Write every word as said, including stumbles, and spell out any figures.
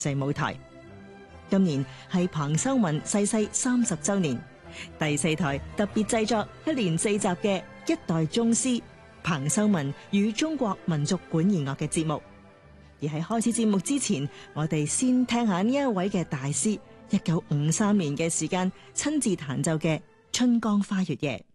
際舞台。今年係彭修文逝世三十周年，第四台特別製作一連四集嘅一代宗師彭修文與中國民族管弦樂嘅節目。而喺開始節目之前，我哋先聽下呢一位嘅大師一九五三年嘅時間親自彈奏嘅《春江花月夜》。